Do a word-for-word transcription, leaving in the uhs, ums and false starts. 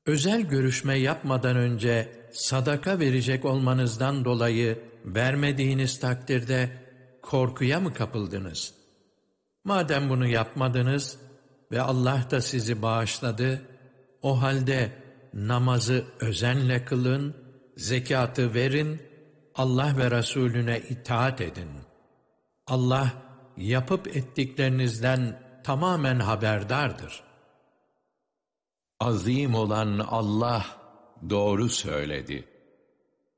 Özel görüşme yapmadan önce sadaka verecek olmanızdan dolayı vermediğiniz takdirde korkuya mı kapıldınız? Madem bunu yapmadınız ve Allah da sizi bağışladı, o halde namazı özenle kılın, zekatı verin, Allah ve Resulüne itaat edin. Allah yapıp ettiklerinizden tamamen haberdardır. Azim olan Allah doğru söyledi.